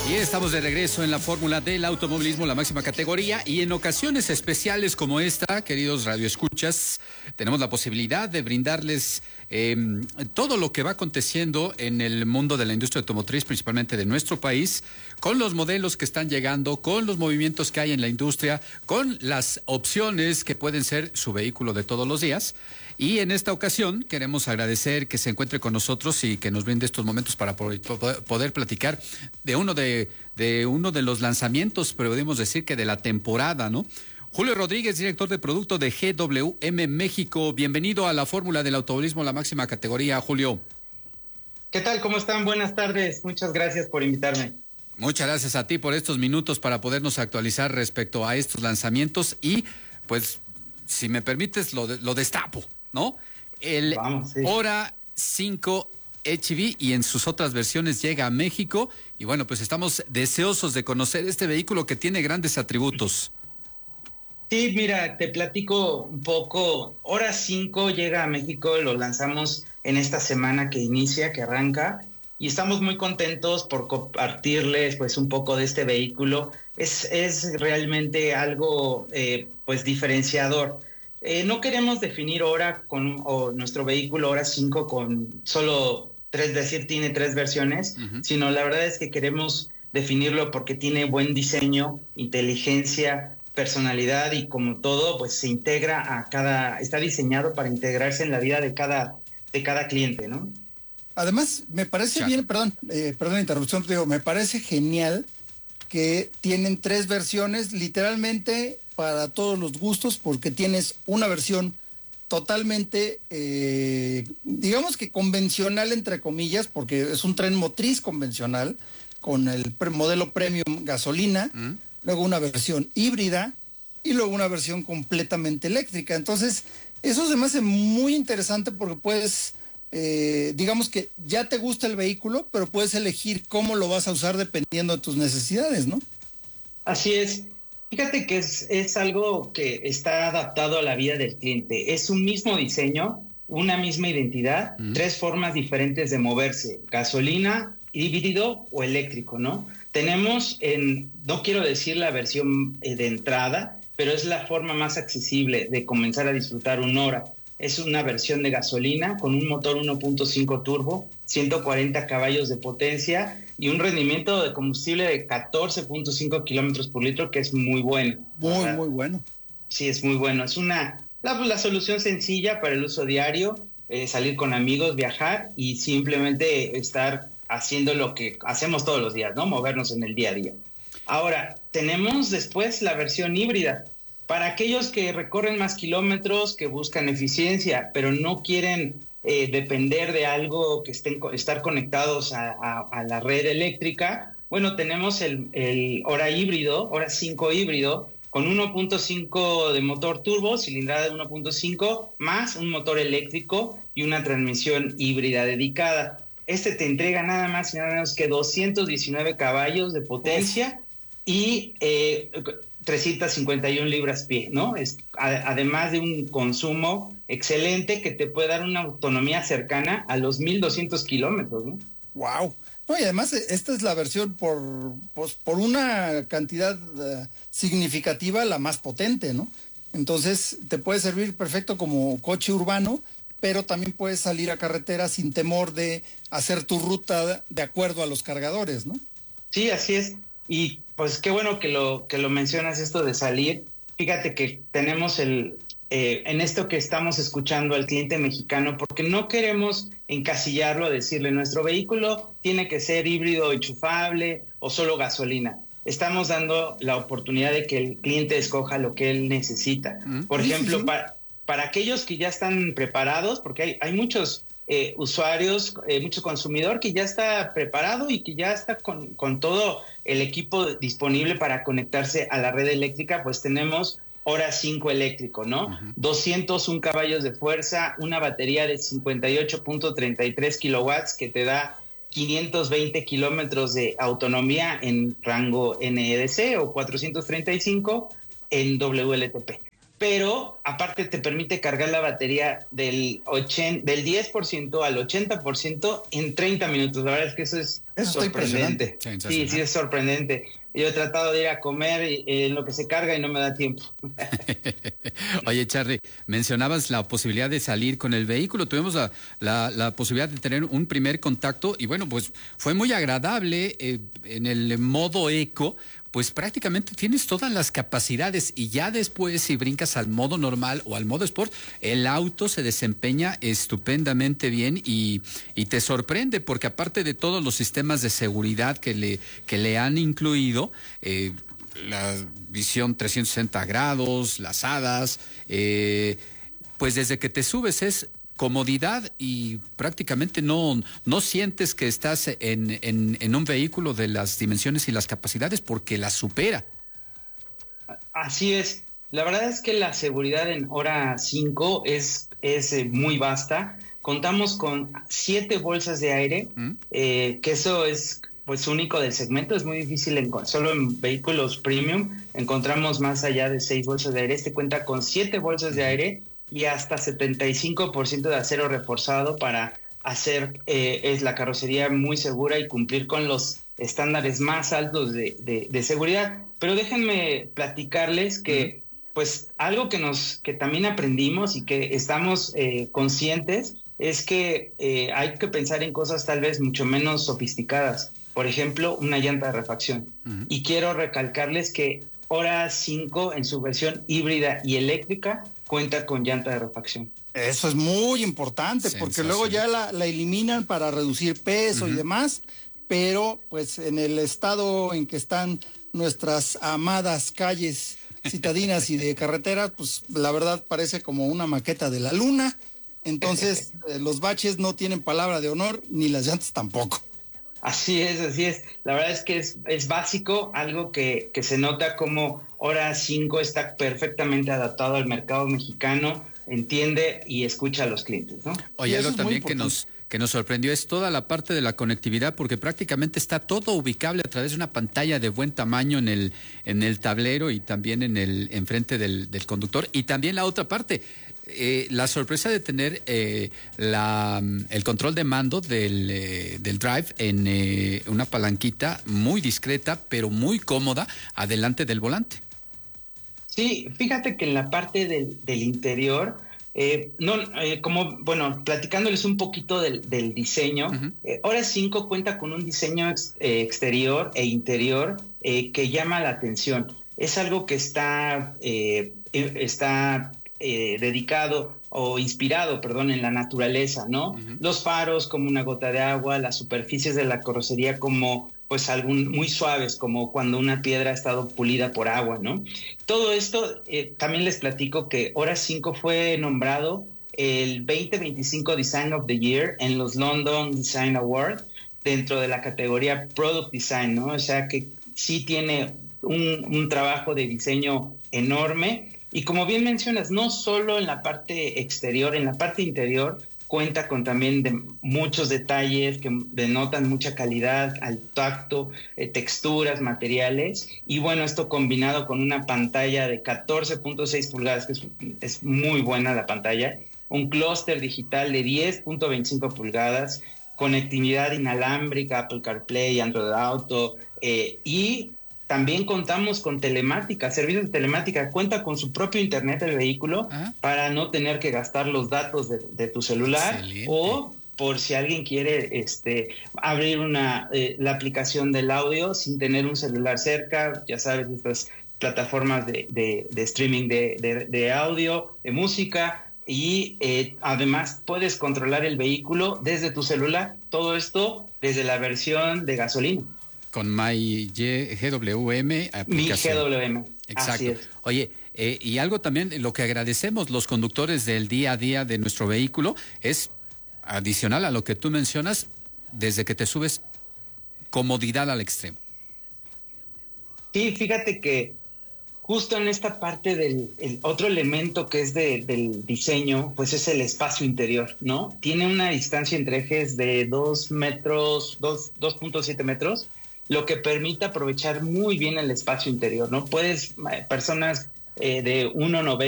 Y estamos de regreso en la fórmula del automovilismo, la máxima categoría, y en ocasiones especiales como esta, queridos radioescuchas, tenemos la posibilidad de brindarles todo lo que va aconteciendo en el mundo de la industria automotriz, principalmente de nuestro país, con los modelos que están llegando, con los movimientos que hay en la industria, con las opciones que pueden ser su vehículo de todos los días. Y en esta ocasión queremos agradecer que se encuentre con nosotros y que nos brinde estos momentos para poder platicar de uno de los lanzamientos, pero podemos decir que de la temporada, ¿no? Julio Rodríguez, director de producto de GWM México. Bienvenido a la fórmula del automovilismo, la máxima categoría, Julio. ¿Qué tal? ¿Cómo están? Buenas tardes. Muchas gracias por invitarme. Muchas gracias a ti por estos minutos para podernos actualizar respecto a estos lanzamientos y, pues, si me permites, lo destapo, ¿no? El Hora 5 HV y en sus otras versiones llega a México y bueno, pues estamos deseosos de conocer este vehículo que tiene grandes atributos. Sí, mira, te platico un poco. Hora 5 llega a México, lo lanzamos en esta semana que inicia, que arranca, y estamos muy contentos por compartirles pues un poco de este vehículo. Es realmente algo pues diferenciador. No queremos definir Hora o nuestro vehículo Hora 5 con solo tiene tres versiones, sino la verdad es que queremos definirlo porque tiene buen diseño, inteligencia, personalidad y como todo, pues se integra está diseñado para integrarse en la vida de cada cliente, ¿no? Además, me parece bien, perdón la interrupción, digo, me parece genial que tienen tres versiones, literalmente para todos los gustos, porque tienes una versión totalmente, digamos que convencional, entre comillas, porque es un tren motriz convencional, con el modelo premium gasolina, luego una versión híbrida y luego una versión completamente eléctrica. Entonces, eso se me hace muy interesante porque puedes, digamos que ya te gusta el vehículo, pero puedes elegir cómo lo vas a usar dependiendo de tus necesidades, ¿no? Así es. Fíjate que es algo que está adaptado a la vida del cliente. Es un mismo diseño, una misma identidad, tres formas diferentes de moverse: gasolina, híbrido o eléctrico, ¿no? Tenemos no quiero decir la versión de entrada, pero es la forma más accesible de comenzar a disfrutar un Hora. Es una versión de gasolina con un motor 1.5 turbo, 140 caballos de potencia y un rendimiento de combustible de 14.5 kilómetros por litro, que es muy bueno. Muy bueno. Sí, es muy bueno. Es la solución sencilla para el uso diario, salir con amigos, viajar y simplemente estar haciendo lo que hacemos todos los días, ¿no? Movernos en el día a día. Ahora, tenemos después la versión híbrida. Para aquellos que recorren más kilómetros, que buscan eficiencia, pero no quieren depender de algo que estar conectados a la red eléctrica, bueno, tenemos el Hora híbrido, Hora 5 híbrido, con 1.5 de motor turbo, cilindrada de 1.5, más un motor eléctrico y una transmisión híbrida dedicada. Este te entrega nada más y nada menos que 219 caballos de potencia y 351 libras-pie, ¿no? Además de un consumo excelente que te puede dar una autonomía cercana a los 1,200 kilómetros, ¿no? ¡Wow! No, y además esta es la versión por una cantidad significativa la más potente, ¿no? Entonces te puede servir perfecto como coche urbano, pero también puedes salir a carretera sin temor de hacer tu ruta de acuerdo a los cargadores, ¿no? Sí, así es. Y pues qué bueno que lo mencionas, esto de salir. Fíjate que tenemos en esto que estamos escuchando al cliente mexicano, porque no queremos encasillarlo, decirle nuestro vehículo tiene que ser híbrido enchufable o solo gasolina. Estamos dando la oportunidad de que el cliente escoja lo que él necesita. Por ejemplo, para aquellos que ya están preparados, porque hay muchos usuarios, mucho consumidor que ya está preparado y que ya está con todo el equipo disponible para conectarse a la red eléctrica, pues tenemos Hora 5 eléctrico, ¿no? 201 caballos de fuerza, una batería de 58.33 kilowatts que te da 520 kilómetros de autonomía en rango NEDC o 435 en WLTP. pero aparte te permite cargar la batería del 10% al 80% en 30 minutos. La verdad es que eso es sorprendente. Sí, es sorprendente. Yo he tratado de ir a comer en lo que se carga y no me da tiempo. Oye, Charlie, mencionabas la posibilidad de salir con el vehículo. Tuvimos la posibilidad de tener un primer contacto y bueno, pues fue muy agradable en el modo eco. Pues prácticamente tienes todas las capacidades y ya después si brincas al modo normal o al modo sport, el auto se desempeña estupendamente bien y te sorprende porque aparte de todos los sistemas de seguridad que le han incluido, la visión 360 grados, las hadas, pues desde que te subes es comodidad y prácticamente no sientes que estás en un vehículo de las dimensiones y las capacidades porque las supera. Así es. La verdad es que la seguridad en Hora 5 es muy vasta. Contamos con 7 bolsas de aire, que eso es pues único del segmento. Es muy difícil, solo en vehículos premium encontramos más allá de 6 bolsas de aire. Este cuenta con 7 bolsas de aire y hasta 75% de acero reforzado para hacer es la carrocería muy segura y cumplir con los estándares más altos de seguridad. Pero déjenme platicarles que pues algo que también aprendimos y que estamos conscientes es que hay que pensar en cosas tal vez mucho menos sofisticadas. Por ejemplo, una llanta de refacción. Y quiero recalcarles que Hora 5 en su versión híbrida y eléctrica cuenta con llanta de refacción. Eso es muy importante porque luego ya la eliminan para reducir peso y demás, pero pues en el estado en que están nuestras amadas calles citadinas y de carreteras, pues la verdad parece como una maqueta de la luna. Entonces los baches no tienen palabra de honor ni las llantas tampoco. Así es, así es. La verdad es que es básico, algo que se nota como Hora 5 está perfectamente adaptado al mercado mexicano, entiende y escucha a los clientes, ¿no? Oye, algo también que nos sorprendió es toda la parte de la conectividad, porque prácticamente está todo ubicable a través de una pantalla de buen tamaño en el tablero y también enfrente del conductor. Y también la otra parte, la sorpresa de tener el control de mando del drive en una palanquita muy discreta, pero muy cómoda, adelante del volante. Sí, fíjate que en la parte del interior, platicándoles un poquito del diseño, Hora 5 cuenta con un diseño exterior e interior que llama la atención. Es algo que está dedicado o inspirado, en la naturaleza, ¿no? Los faros como una gota de agua, las superficies de la carrocería como pues muy suaves, como cuando una piedra ha estado pulida por agua, ¿no? Todo esto, también les platico que Hora 5 fue nombrado el 2025 Design of the Year en los London Design Awards dentro de la categoría Product Design, ¿no? O sea que sí tiene un trabajo de diseño enorme. Y como bien mencionas, no solo en la parte exterior, en la parte interior cuenta con también de muchos detalles que denotan mucha calidad al tacto, texturas, materiales. Y bueno, esto combinado con una pantalla de 14.6 pulgadas, que es muy buena la pantalla, un clúster digital de 10.25 pulgadas, conectividad inalámbrica, Apple CarPlay, Android Auto, y también contamos con telemática, servicios de telemática. Cuenta con su propio internet el vehículo para no tener que gastar los datos de tu celular. Excelente. O por si alguien quiere abrir la aplicación del audio sin tener un celular cerca, ya sabes, estas plataformas de streaming de audio, de música, y además puedes controlar el vehículo desde tu celular. Todo esto desde la versión de gasolina. Con GWM aplicación. Mi GWM. Exacto. Oye, y algo también, lo que agradecemos los conductores del día a día de nuestro vehículo es, adicional a lo que tú mencionas, desde que te subes, comodidad al extremo. Sí, fíjate que justo en esta parte el otro elemento que es del diseño, pues es el espacio interior, ¿no? Tiene una distancia entre ejes de 2.7 metros, lo que permite aprovechar muy bien el espacio interior, ¿no? Personas de 1.90